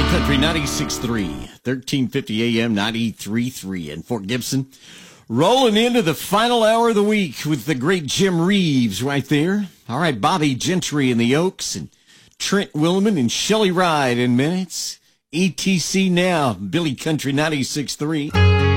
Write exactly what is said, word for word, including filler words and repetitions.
Country ninety-six point three, thirteen fifty A M, ninety-three point three in Fort Gibson. Rolling into the final hour of the week with the great Jim Reeves right there. All right, Bobby Gentry in the Oaks and Trent Williman and Shelley Ride in minutes. E T C now, Billy Country ninety-six point three.